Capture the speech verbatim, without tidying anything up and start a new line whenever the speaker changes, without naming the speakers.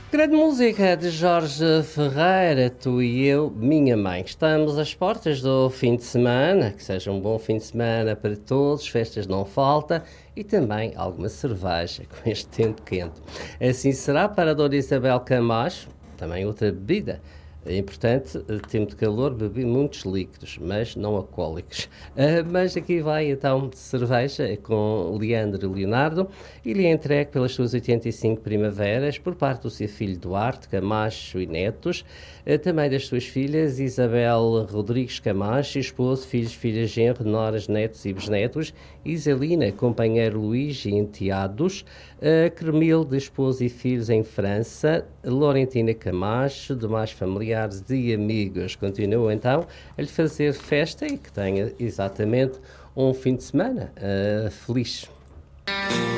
Grande música de Jorge Ferreira, Tu e Eu, Minha Mãe. Estamos às portas do fim de semana, que seja um bom fim de semana para todos, festas não falta e também alguma cerveja com este tempo quente. Assim será para a Dona Isabel Camacho, também outra bebida. É importante, tempo de calor, beber muitos líquidos, mas não alcoólicos. Uh, mas aqui vai então cerveja com Leandro Leonardo e lhe é entregue pelas suas oitenta e cinco primaveras por parte do seu filho Duarte Camacho e netos, uh, também das suas filhas Isabel Rodrigues Camacho, esposo, filhos, filhas, genro, noras, netos e bisnetos, Isalina, companheiro Luís e enteados, uh, Cremil de esposo e filhos em França, Laurentina Camacho, demais familiares e amigos. Continuo então a lhe fazer festa e que tenha exatamente um fim de semana uh, feliz.